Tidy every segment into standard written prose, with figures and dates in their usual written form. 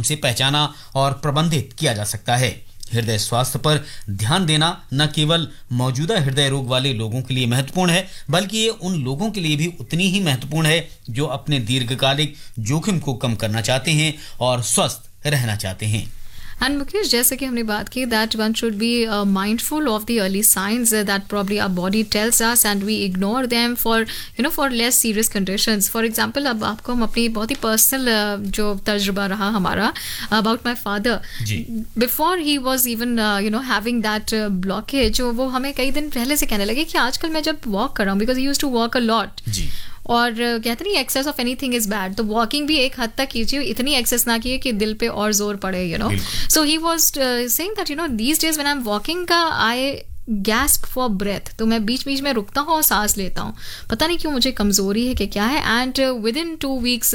से पहचाना और प्रबंधित किया जा सकता है। हृदय स्वास्थ्य पर ध्यान देना न केवल मौजूदा हृदय रोग वाले लोगों के लिए महत्वपूर्ण है, बल्कि ये उन लोगों के लिए भी उतनी ही महत्वपूर्ण है जो अपने दीर्घकालिक जोखिम को कम करना चाहते हैं और स्वस्थ रहना चाहते हैं। And Mukesh, जैसे कि हमने बात की that one should be mindful of the early signs that probably our body tells us and we ignore them for less serious conditions. For example, अब आपको हम अपनी बहुत ही पर्सनल जो तजुर्बा रहा हमारा about my father. Before he was even having that blockage, वो हमें कई दिन पहले से कहने लगे कि आजकल मैं जब वॉक कर रहा हूँ, because he used to walk a lot. और कहते नहीं access of anything is bad, तो वॉकिंग भी एक हद तक कीजिए, इतनी एक्सेस ना कीजिए कि दिल पे और जोर पड़े, सो he was saying that these days when I am walking I gasp for breath, तो मैं बीच बीच में रुकता हूँ और सांस लेता हूँ, पता नहीं क्यों, मुझे कमजोरी है कि क्या है। And with in 2 weeks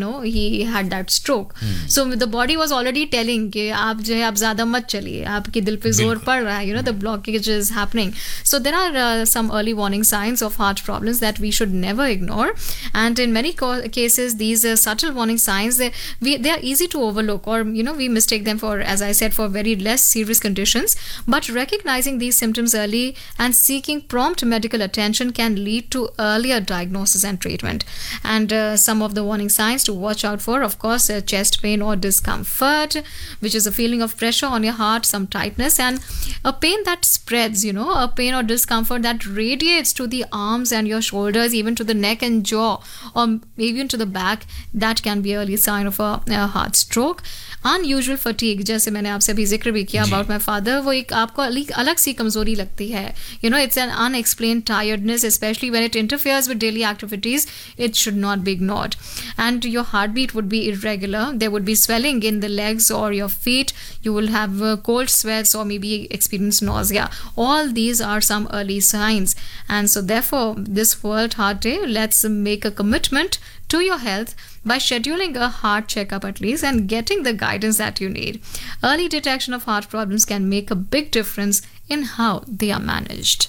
he had that stroke. So the body was already telling कि आप जो है आप ज्यादा मत चलिए, आपके दिल पे जोर पड़ रहा है, the blockage is happening. So there are some early warning science of heart problems that we should never ignore, and in many cases these subtle warning signs they are easy to overlook, or we mistake them for, as I said, for very less serious conditions. But recognizing these symptoms early and seeking prompt medical attention can lead to earlier diagnosis and treatment. And some of the warning signs to watch out for, of course, chest pain or discomfort, which is a feeling of pressure on your heart, some tightness, and a pain that spreads, a pain or discomfort that radiates to the arms and your shoulders, even to the neck and jaw, or even to the back. That can be early sign of a heart stroke. Unusual fatigue, जैसे मैंने आपसे अभी जिक्र भी किया about my father, वो एक आपको अलग सी कमजोरी लगती है, it's an unexplained tiredness, especially when it interferes with daily activities. It should not be ignored. And your heartbeat would be irregular, there would be swelling in the legs or your feet, you will have cold sweats or maybe experience nausea. All these are some early signs, and so therefore this World Heart Day, let's make a commitment to your health by scheduling a heart checkup at least and getting the guidance that you need. Early detection of heart problems can make a big difference in how they are managed.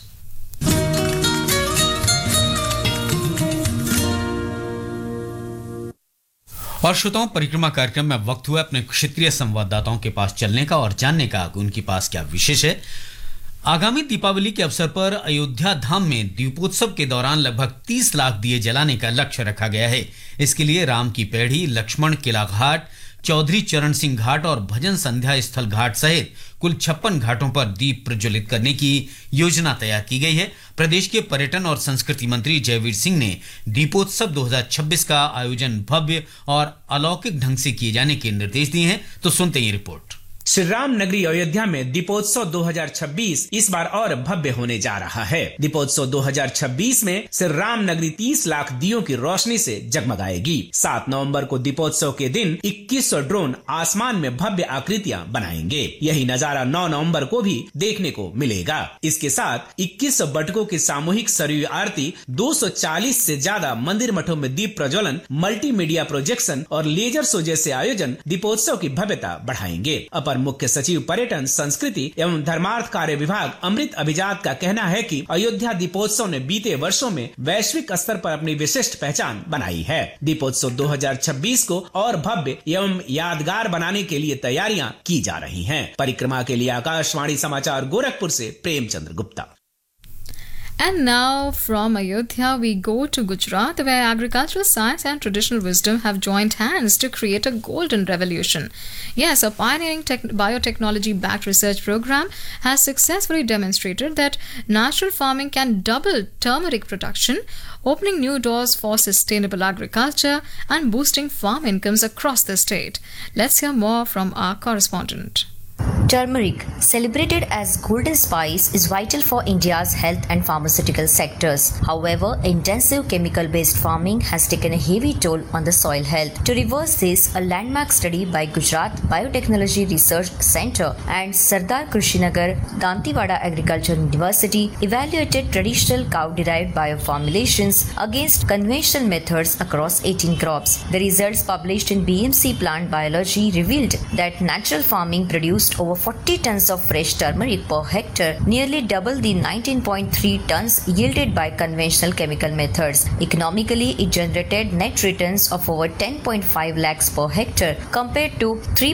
और श्रोताओं, परिक्रमा कार्यक्रम में वक्त हुआ अपने क्षेत्रीय संवाददाताओं के पास चलने का और जानने का उनके पास क्या विशेष है। आगामी दीपावली के अवसर पर अयोध्या धाम में दीपोत्सव के दौरान लगभग 30 लाख दिए जलाने का लक्ष्य रखा गया है। इसके लिए राम की पैड़ी, लक्ष्मण किला घाट, चौधरी चरण सिंह घाट और भजन संध्या स्थल घाट सहित कुल 56 घाटों पर दीप प्रज्वलित करने की योजना तैयार की गई है। प्रदेश के पर्यटन और संस्कृति मंत्री जयवीर सिंह ने दीपोत्सव 2026 का आयोजन भव्य और अलौकिक ढंग से किए जाने के निर्देश दिए हैं। तो सुनते हैं रिपोर्ट। श्री राम नगरी अयोध्या में दीपोत्सव 2026 इस बार और भव्य होने जा रहा है। दीपोत्सव 2026 में श्री राम नगरी 30 लाख दियों की रोशनी से जगमगाएगी। 7 नवंबर को दीपोत्सव के दिन 2100 ड्रोन आसमान में भव्य आकृतियां बनाएंगे। यही नजारा 9 नवंबर को भी देखने को मिलेगा। इसके साथ 2100 बटकों की सामूहिक सरयू आरती, 240 से ज्यादा मंदिर मठों में दीप प्रज्वलन, मल्टीमीडिया प्रोजेक्शन और लेजर शो जैसे आयोजन दीपोत्सव की भव्यता बढ़ाएंगे। अपर मुख्य सचिव पर्यटन, संस्कृति एवं धर्मार्थ कार्य विभाग अमृत अभिजात का कहना है कि अयोध्या दीपोत्सव ने बीते वर्षों में वैश्विक स्तर पर अपनी विशिष्ट पहचान बनाई है। दीपोत्सव 2026 को और भव्य एवं यादगार बनाने के लिए तैयारियां की जा रही हैं। परिक्रमा के लिए आकाशवाणी समाचार गोरखपुर से Premchandra Gupta. And now from Ayodhya we go to Gujarat, where agricultural science and traditional wisdom have joined hands to create a golden revolution. Yes, a pioneering biotechnology-backed research program has successfully demonstrated that natural farming can double turmeric production, opening new doors for sustainable agriculture and boosting farm incomes across the state. Let's hear more from our correspondent. Turmeric, celebrated as golden spice, is vital for India's health and pharmaceutical sectors. However, intensive chemical-based farming has taken a heavy toll on the soil health. To reverse this, a landmark study by Gujarat Biotechnology Research Centre and Sardar Kushinagar Dantewada Agricultural University evaluated traditional cow-derived bioformulations against conventional methods across 18 crops. The results published in BMC Plant Biology revealed that natural farming produced over 40 tons of fresh turmeric per hectare, nearly double the 19.3 tons yielded by conventional chemical methods. Economically, it generated net returns of over 10.5 lakhs per hectare compared to 3